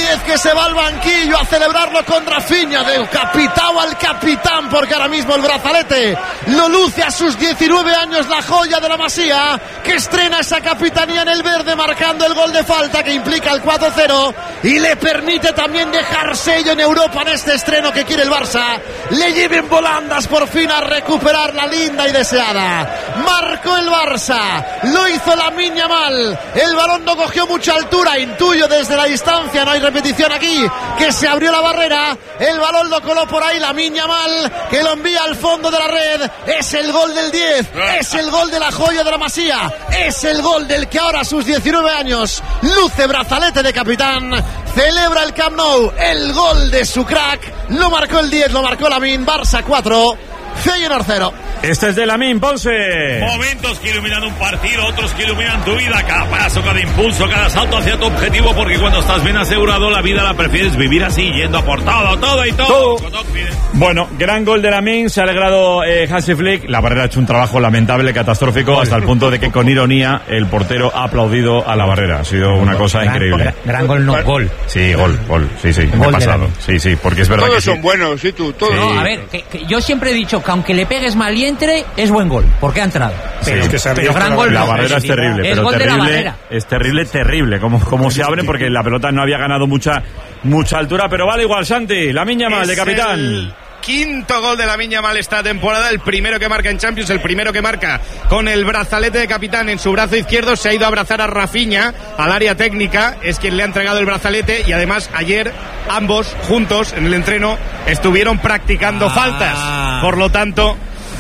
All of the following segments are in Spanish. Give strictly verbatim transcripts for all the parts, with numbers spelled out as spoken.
diez que se va al banquillo a celebrarlo con Rafinha, del capitán al capitán, porque ahora mismo el brazalete lo luce a sus diecinueve años, la joya de la Masía, que estrena esa capitanía en el verde, marcando el gol de falta que implica el cuatro cero y le permite también dejar sello en Europa en este estreno que quiere el Barça. Le lleven volandas por fin a recuperar la linda y deseada. Marcó el Barça, lo hizo Lamine Yamal, el balón no cogió mucha altura, intuyo desde la distancia, no hay repetición aquí, que se abrió la barrera, el balón lo coló por ahí Lamine Yamal, que lo envía al fondo de la red. Es el gol del diez, es el gol de la joya de la Masía, es el gol del que ahora a sus diecinueve años luce brazalete de capitán, celebra el Camp Nou, el gol de su crack, lo marcó el diez, lo marcó Lamine. Barça cuatro, Feyenoord cero. Este es de Lamine, Ponce. Momentos que iluminan un partido, otros que iluminan tu vida. Cada paso, cada impulso, cada salto hacia tu objetivo, porque cuando estás bien asegurado, la vida la prefieres vivir así, yendo a por todo, todo y todo. todo. Bueno, gran gol de Lamine, se ha alegrado eh, Hansi Flick. La barrera ha hecho un trabajo lamentable, catastrófico, hasta el punto de que con ironía el portero ha aplaudido a la barrera. Ha sido una cosa gran, increíble. Gran, gran gol, no gol. Sí, gol, gol, sí, sí, me he pasado. Sí, sí, porque es verdad todos que sí. son buenos, sí, tú, todos. Sí. No, a ver, que, que yo siempre he dicho que aunque le pegues mal y entre, es buen gol, porque ha entrado. Pero, sí, es que pero gran gol la no. barrera es terrible, es pero gol terrible, de la barrera. Es terrible, terrible, como, como se abre, porque la pelota no había ganado mucha mucha altura, pero vale igual, Santi, Lamine Yamal de capitán. El quinto gol de Lamine Yamal esta temporada, el primero que marca en Champions, el primero que marca con el brazalete de capitán en su brazo izquierdo. Se ha ido a abrazar a Rafinha al área técnica, es quien le ha entregado el brazalete, y además ayer ambos juntos en el entreno estuvieron practicando ah. faltas, por lo tanto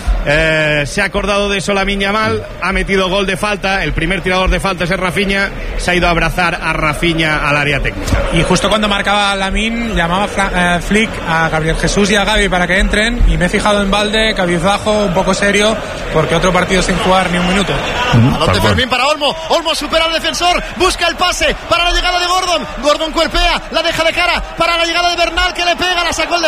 Eh, se ha acordado de eso Lamine Yamal, ha metido gol de falta, el primer tirador de faltas es Rafinha, se ha ido a abrazar a Rafinha al área técnica. Y justo cuando marcaba Lamine, llamaba Fra- eh, Flick a Gabriel Jesús y a Gavi para que entren, y me he fijado en Valde, cabizbajo, un poco serio, porque otro partido sin jugar ni un minuto. Balón de Fermín para Olmo, Olmo supera al defensor, busca el pase para la llegada de Gordon, Gordon cuerpea, la deja de cara para la llegada de Bernal, que le pega, la sacó el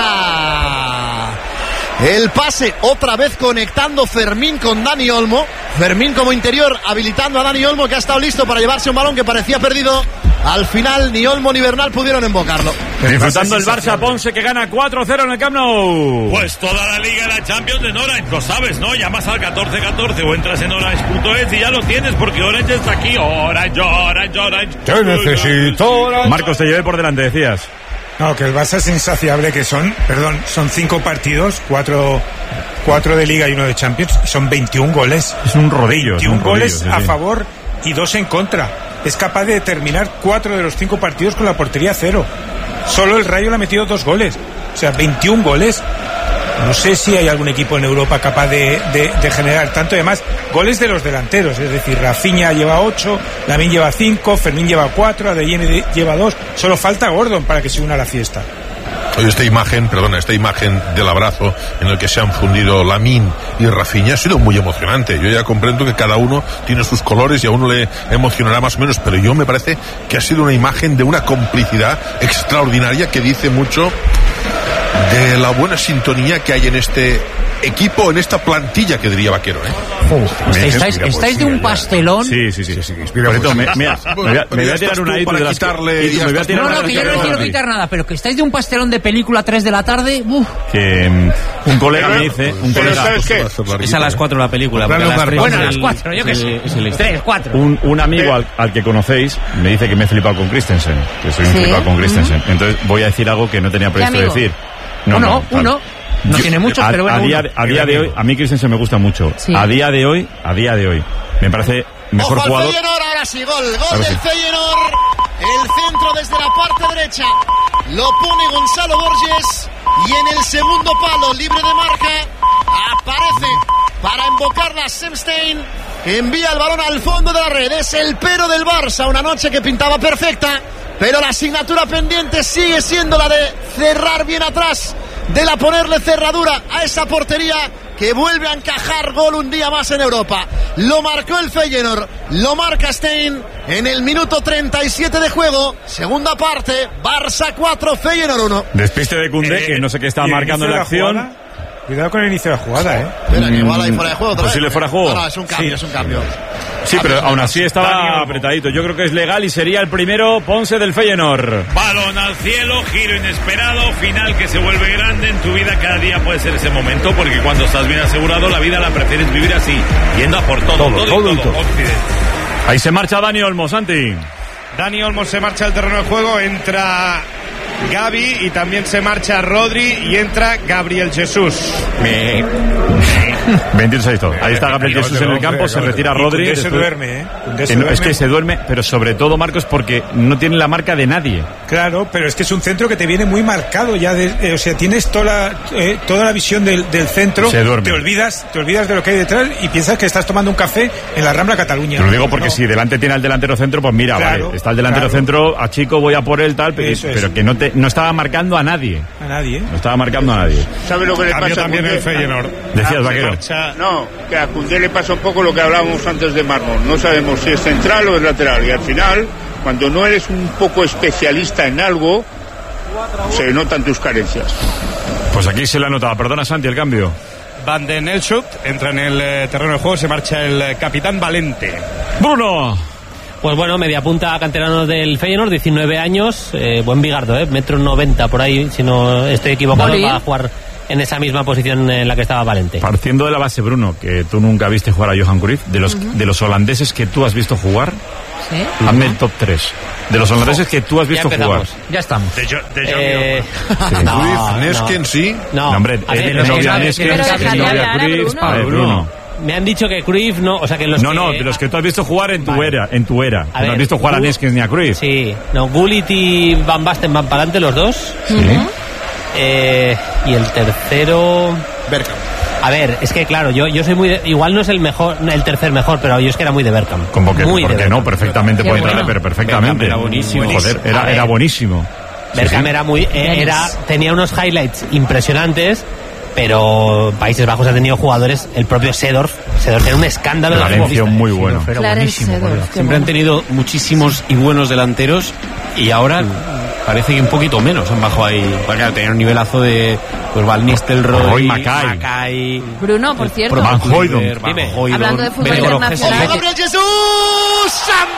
defensa. El pase otra vez conectando Fermín con Dani Olmo. Fermín como interior habilitando a Dani Olmo, que ha estado listo para llevarse un balón que parecía perdido. Al final ni Olmo ni Bernal pudieron embocarlo. Disfrutando el Barça, Ponce, que gana cuatro cero en el Camp Nou. Pues toda la Liga de la Champions en Orange, lo sabes, ¿no? Llamas al catorce catorce o entras en orange punto es y ya lo tienes, porque Orange está aquí. Orange, Orange, Orange. Yo necesito Orange. Marcos, te llevé por delante, decías. No, que el Barça es insaciable, que son, perdón, son cinco partidos, cuatro, cuatro de Liga y uno de Champions, son veintiún goles. Es un rodillo. veintiún es un rodillo, goles sí, a sí. favor y dos en contra. Es capaz de terminar cuatro de los cinco partidos con la portería cero. Solo el Rayo le ha metido dos goles. O sea, veintiún goles. No sé si hay algún equipo en Europa capaz de, de, de generar tanto. Además, goles de los delanteros. Es decir, Rafinha lleva ocho, Lamine lleva cinco, Fermín lleva cuatro, Adeyemi lleva dos. Solo falta Gordon para que se una a la fiesta. Oye, esta imagen, perdona, esta imagen del abrazo en el que se han fundido Lamine y Rafinha ha sido muy emocionante. Yo ya comprendo que cada uno tiene sus colores y a uno le emocionará más o menos, pero yo me parece que ha sido una imagen de una complicidad extraordinaria que dice mucho de la buena sintonía que hay en este equipo, en esta plantilla, que diría Vaquero, ¿eh? Uf, estáis estáis de un pastelón. Sí, sí, sí. sí, sí. Mira, me, mira, me, voy a, me voy a tirar una ahí, tú de las quitarle, y tú me voy a tirar No, una no, que yo no le quiero quitar nada, pero que estáis de un pastelón de película a tres de la tarde. Uf. Que um, un colega me dice, un colega, ¿sabes qué? Es a las cuatro la película. Bueno, a las tres bueno, a las el, cuatro, yo qué sé. Es el tres, cuatro. un, un amigo al, al que conocéis me dice que me he flipado con Christensen, que soy un ¿Sí? flipado con Christensen. Entonces voy a decir algo que no tenía previsto decir. No, uno, no, uno. No Yo, tiene muchos, a, pero bueno. A día, uno. a día de hoy, a mí Christensen me gusta mucho. Sí. A día de hoy, a día de hoy, me parece mejor Ojo jugador. al Feyenoord, ahora sí, gol, gol Ahora del sí. Feyenoord. El centro desde la parte derecha lo pone Gonzalo Borges y en el segundo palo, libre de marca, aparece para invocarla Semstein, que envía el balón al fondo de la red. Es el pero del Barça, una noche que pintaba perfecta, pero la asignatura pendiente sigue siendo la de cerrar bien atrás, de la ponerle cerradura a esa portería que vuelve a encajar gol un día más en Europa. Lo marcó el Feyenoord, lo marca Stein en el minuto treinta y siete de juego, segunda parte, Barça cuatro, Feyenoord uno. Despiste de Koundé, Eh, que no sé qué estaba ¿y marcando en inicio la de la acción. jugada? Cuidado con el inicio de la jugada, ¿eh? Mira, que igual ahí fuera de juego otra vez. Posible fuera de juego. Ahora es un cambio, Sí. es un cambio. Sí, pero aún así estaba apretadito. Yo creo que es legal y sería el primero Ponce del Feyenoord. Balón al cielo, giro inesperado, final que se vuelve grande en tu vida. Cada día puede ser ese momento, porque cuando estás bien asegurado, la vida la prefieres vivir así, yendo a por todo, Todo, todo, todo y y todo. todo. Occidente. Ahí se marcha Dani Olmo, Santi. Dani Olmo se marcha al terreno de juego, entra Gavi y también se marcha Rodri y entra Gabriel Jesús. veintiocho todo. Ahí está Gabriel Jesús en el campo, se retira Rodri. Koundé se después- duerme, ¿eh? Koundé se Eh, no, Es duerme. que se duerme, pero sobre todo, Marcos, porque no tiene la marca de nadie. Claro, pero es que es un centro que te viene muy marcado ya. De, eh, o sea, tienes toda la, eh, toda la visión del, del centro. Se duerme. Te olvidas, te olvidas de lo que hay detrás y piensas que estás tomando un café en la Rambla Cataluña. Te lo digo porque No. si delante tiene al delantero centro, pues mira, Claro, vale, está el delantero claro. centro, a Chico voy a por él, tal, pero, Eso es. pero que no, te, no estaba marcando a nadie. A nadie, ¿eh? No estaba marcando a nadie. ¿Sabe lo que le Cambio pasa a también Koundé? el Feyenoord. Decías, Se Vaquero. marcha- No, que a Koundé le pasa un poco lo que hablábamos antes de Mármol. No sabemos si es central o es lateral. Y al final, cuando no eres un poco especialista en algo, se notan tus carencias. Pues aquí se le anotaba. Perdona, Santi, el cambio. Van den Elschut entra en el eh, terreno de juego, se marcha el eh, capitán Valente. Bruno. Pues bueno, media punta canterano del Feyenoord, diecinueve años, eh, buen bigardo, ¿eh? metro noventa por ahí, si no estoy equivocado, Bolín. va a jugar en esa misma posición en la que estaba Valente. Partiendo de la base, Bruno, que tú nunca viste jugar a Johan Cruyff, de los, de los holandeses que tú has visto jugar, Sí. hazme el top tres. De los holandeses que tú has Ya visto jugar. empezamos, ya estamos. De, Jo- de John Eh, Cruyff, no, Nesken, sí. no, No, hombre, A ver, es los que novia saben- Nesken, Pero es déjale novia hablar a Cruyff, Bruno. a ver, Bruno. me han dicho que Cruyff no, o sea que los No, que, no, de los que tú has visto jugar en tu Vale. era, en tu era. A No has ver, visto jugar a Gu- Nesken ni a Cruyff. Sí, no, Gullit y Van Basten van para adelante los dos. Eh, y el tercero... Bergkamp. A ver, es que claro, yo, yo soy muy de- igual no es el mejor, el tercer mejor, pero yo es que era muy de Bergkamp. Como que, muy de porque no, Bergkamp. perfectamente Qué puede entrar, bueno. pero perfectamente. Bergkamp era buenísimo. Joder, era, A ver. era buenísimo. Sí, Bergkamp sí. era muy, eh, Dennis. era, tenía unos highlights impresionantes, pero Países Bajos ha tenido jugadores, el propio Seedorf, Seedorf era un escándalo de Valencia, futbolista. muy bueno. Pero Clarence buenísimo, por Seedorf, Dios. qué Siempre han bueno. tenido muchísimos y buenos delanteros y ahora parece que un poquito menos han bajado ahí. Porque claro, tenían un nivelazo de pues Van Nistelrooy, Roy Mackay. Mackay, Bruno, por cierto. Van Hooijdonk. Van Dime. Hooijdonk, Hablando de fútbol Belgorod, internacional. Jesús. Gabriel Jesús.